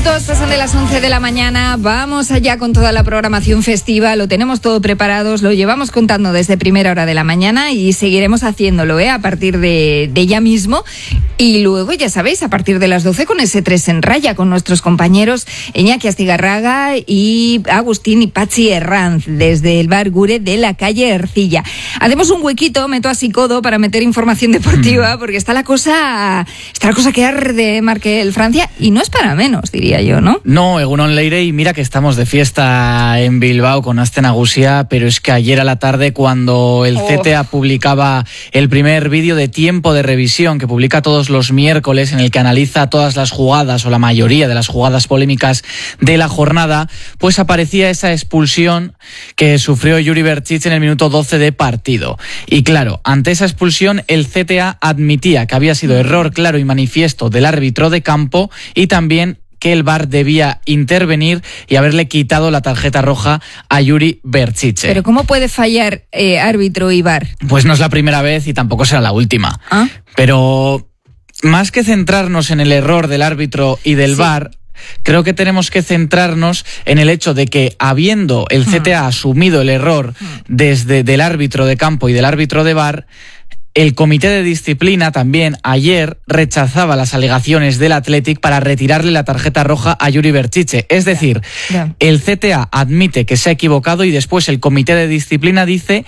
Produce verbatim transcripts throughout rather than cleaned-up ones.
minutos pasan de las once de la mañana. Vamos allá con toda la programación festiva. Lo tenemos todo preparado. Lo llevamos contando desde primera hora de la mañana y seguiremos haciéndolo ¿eh? a partir de, de ya mismo. Y luego, ya sabéis, a partir de las doce con ese tres en raya con nuestros compañeros Iñaki Astigarraga y Agustín y Patxi Herranz desde el bar Gure de la calle Ercilla. Hacemos un huequito, meto así codo para meter información deportiva porque está la cosa, está la cosa que arde, Markel, Francia, y no es para menos, diría yo, ¿no? No, Egunon Leire, y mira que estamos de fiesta en Bilbao con Aste Nagusia, pero es que ayer a la tarde cuando el oh. C T A publicaba el primer vídeo de tiempo de revisión que publica todos los miércoles en el que analiza todas las jugadas o la mayoría de las jugadas polémicas de la jornada, pues aparecía esa expulsión que sufrió Yuri Berchich en el minuto doce de partido. Y claro, ante esa expulsión el C T A admitía que había sido error claro y manifiesto del árbitro de campo y también que el V A R debía intervenir y haberle quitado la tarjeta roja a Yuri Berchich. ¿Pero cómo puede fallar eh, árbitro y V A R? Pues no es la primera vez y tampoco será la última. ¿Ah? Pero más que centrarnos en el error del árbitro y del sí. V A R, creo que tenemos que centrarnos en el hecho de que, habiendo el C T A asumido el error desde del árbitro de campo y del árbitro de V A R, el comité de disciplina también ayer rechazaba las alegaciones del Athletic para retirarle la tarjeta roja a Yuri Berchich. Es decir, yeah, yeah. el C T A admite que se ha equivocado y después el comité de disciplina dice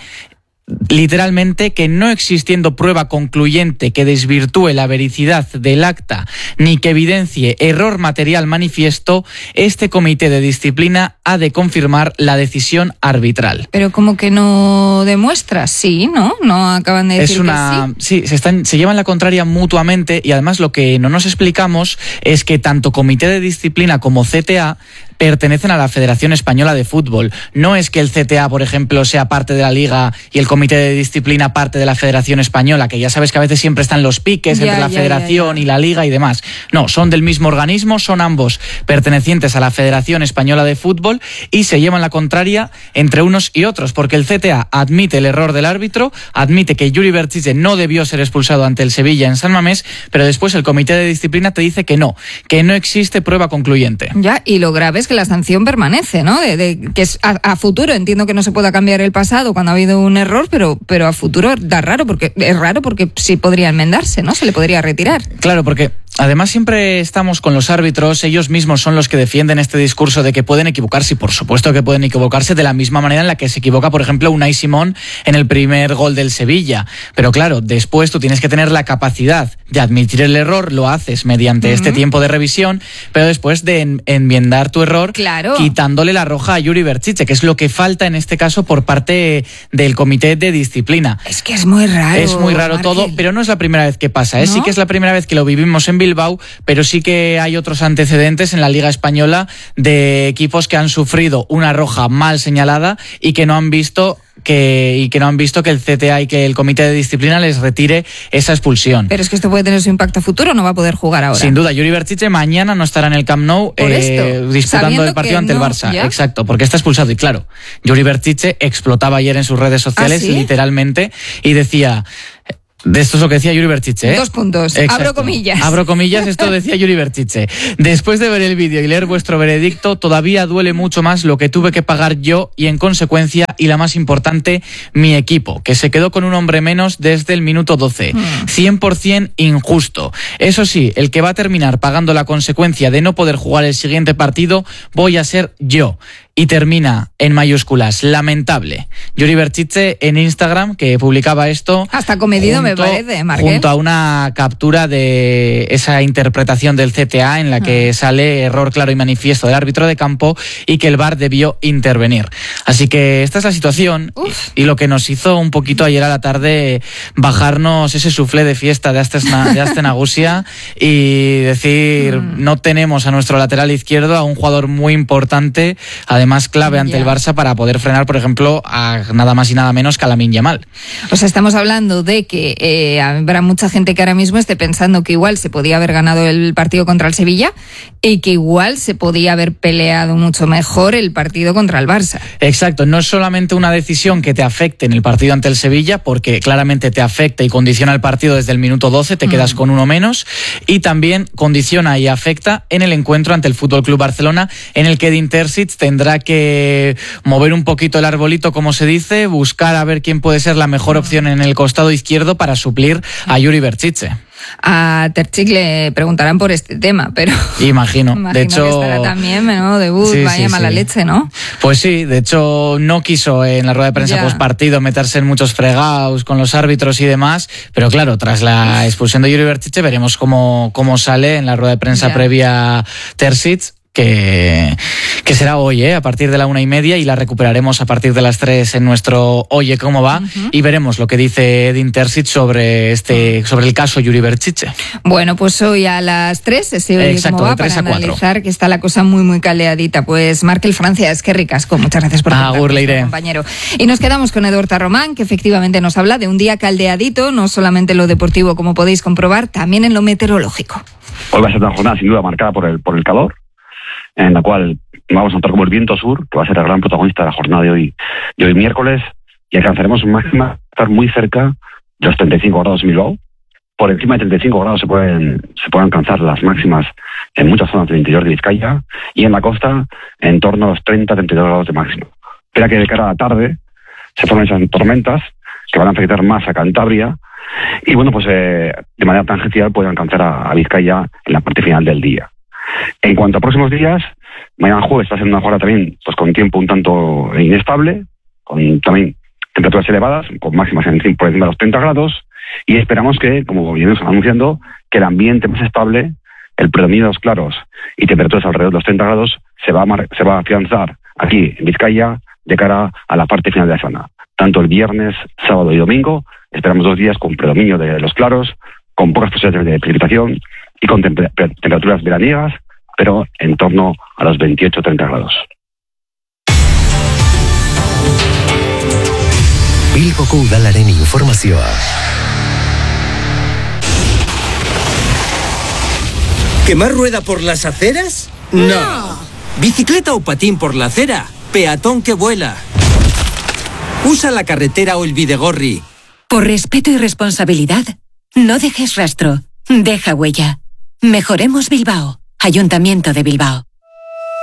literalmente que no existiendo prueba concluyente que desvirtúe la vericidad del acta ni que evidencie error material manifiesto, este comité de disciplina ha de confirmar la decisión arbitral. Pero como que no demuestra, sí, ¿no? No acaban de decir es una, que sí. Sí, se, están, se llevan la contraria mutuamente y además lo que no nos explicamos es que tanto comité de disciplina como C T A pertenecen a la Federación Española de Fútbol. No es que el C T A, por ejemplo, sea parte de la Liga y el Comité de Disciplina parte de la Federación Española, que ya sabes que a veces siempre están los piques ya, entre la ya, Federación ya, ya. y la Liga y demás. No, son del mismo organismo, son ambos pertenecientes a la Federación Española de Fútbol y se llevan la contraria entre unos y otros, porque el C T A admite el error del árbitro, admite que Yuri Berchich no debió ser expulsado ante el Sevilla en San Mamés, pero después el Comité de Disciplina te dice que no, que no existe prueba concluyente. Ya, y lo grave es que la sanción permanece, ¿no? De, de, que es a, a futuro. Entiendo que no se pueda cambiar el pasado cuando ha habido un error, pero, pero a futuro da raro, porque es raro porque sí podría enmendarse, ¿no? Se le podría retirar. Claro, porque además siempre estamos con los árbitros, ellos mismos son los que defienden este discurso de que pueden equivocarse, y por supuesto que pueden equivocarse de la misma manera en la que se equivoca, por ejemplo, Unai Simón en el primer gol del Sevilla. Pero claro, después tú tienes que tener la capacidad de admitir el error, lo haces mediante uh-huh. este tiempo de revisión, pero después de en, enmendar tu error, claro, quitándole la roja a Yuri Berchich, que es lo que falta en este caso por parte del comité de disciplina. Es que es muy raro. Es muy raro Markel. Todo, pero no es la primera vez que pasa, ¿eh? ¿No? Sí que es la primera vez que lo vivimos en Bilbao, pero sí que hay otros antecedentes en la Liga Española de equipos que han sufrido una roja mal señalada y que no han visto que y que no han visto que el C T A y que el comité de disciplina les retire esa expulsión. Pero es que esto puede tener su impacto a futuro, no va a poder jugar ahora. Sin duda, Yuri Berchich mañana no estará en el Camp Nou eh, disputando el partido ante no, el Barça. ¿Ya? Exacto, porque está expulsado. Y claro, Yuri Berchich explotaba ayer en sus redes sociales, ¿ah, sí? literalmente, y decía... De esto es lo que decía Yuri Berchich, ¿eh? Dos puntos. Exacto. Abro comillas. Abro comillas, esto decía Yuri Berchich. Después de ver el vídeo y leer vuestro veredicto, todavía duele mucho más lo que tuve que pagar yo y, en consecuencia, y la más importante, mi equipo, que se quedó con un hombre menos desde el minuto doce. cien por ciento injusto. Eso sí, el que va a terminar pagando la consecuencia de no poder jugar el siguiente partido voy a ser yo. Y termina en mayúsculas, lamentable. Yuri Berchich en Instagram, que publicaba esto... Hasta comedido junto, me parece, Markel. Junto a una captura de esa interpretación del C T A en la que ah. sale error claro y manifiesto del árbitro de campo y que el V A R debió intervenir. Así que esta es la situación y, y lo que nos hizo un poquito ayer a la tarde bajarnos ese suflé de fiesta de Aste Nagusia y decir, mm. no tenemos a nuestro lateral izquierdo a un jugador muy importante, además más clave ante yeah. el Barça para poder frenar, por ejemplo, a nada más y nada menos que a Lamine Yamal. O sea, estamos hablando de que eh, habrá mucha gente que ahora mismo esté pensando que igual se podía haber ganado el partido contra el Sevilla y que igual se podía haber peleado mucho mejor el partido contra el Barça. Exacto, no es solamente una decisión que te afecte en el partido ante el Sevilla, porque claramente te afecta y condiciona el partido desde el minuto doce, te quedas mm. con uno menos, y también condiciona y afecta en el encuentro ante el F C Barcelona, en el que Edin Terzic tendrá que mover un poquito el arbolito, como se dice, buscar a ver quién puede ser la mejor opción en el costado izquierdo para suplir a Yuri Berchiche. A Terzic le preguntarán por este tema, pero imagino, imagino de hecho que estará también, menudo debut, sí, vaya sí, mala sí. leche, ¿no? Pues sí, de hecho no quiso en la rueda de prensa post partido meterse en muchos fregados con los árbitros y demás, pero claro, tras la expulsión de Yuri Berchiche veremos cómo, cómo sale en la rueda de prensa ya. previa Terzic, que, que será hoy, ¿eh? A partir de la una y media, y la recuperaremos a partir de las tres en nuestro Oye Cómo Va, uh-huh. y veremos lo que dice Edin Terzic sobre este, sobre el caso Yuri Berchiche. Bueno, pues hoy a las tres ese Oye Exacto, Cómo Va para analizar que está la cosa muy muy caleadita. Pues Markel Francia, es que ricasco, muchas gracias por Agur, Leire, compañero. Y nos quedamos con Eduardo Román, que efectivamente nos habla de un día caldeadito, no solamente en lo deportivo, como podéis comprobar, también en lo meteorológico. Hoy va a ser una jornada sin duda marcada por el, por el calor, en la cual vamos a notar como el viento sur, que va a ser el gran protagonista de la jornada de hoy, de hoy miércoles, y alcanzaremos máxima estar muy cerca de los treinta y cinco grados en Bilbao. Por encima de treinta y cinco grados se pueden se pueden alcanzar las máximas en muchas zonas del interior de Vizcaya, y en la costa en torno a los treinta a treinta y dos grados de máximo. Espera que de cara a la tarde se formen esas tormentas que van a afectar más a Cantabria, y bueno, pues eh, de manera tangencial pueden alcanzar a, a Vizcaya en la parte final del día. En cuanto a próximos días, mañana jueves está siendo una jornada también pues con tiempo un tanto inestable, con también temperaturas elevadas, con máximas en, por encima de los treinta grados, y esperamos que, como venimos anunciando, que el ambiente más estable, el predominio de los claros y temperaturas alrededor de los treinta grados se va a, mar, se va a afianzar aquí en Vizcaya de cara a la parte final de la semana. Tanto el viernes, sábado y domingo esperamos dos días con predominio de los claros, con pocas posibilidades de precipitación y con temper- temperaturas veraniegas, pero en torno a los veintiocho a treinta grados. Bilboko Udalaren informazioa. ¿Quemar rueda por las aceras? No. no. ¿Bicicleta o patín por la acera? Peatón que vuela. Usa la carretera o el bidegorri. Por respeto y responsabilidad, no dejes rastro, deja huella. Mejoremos Bilbao. Ayuntamiento de Bilbao.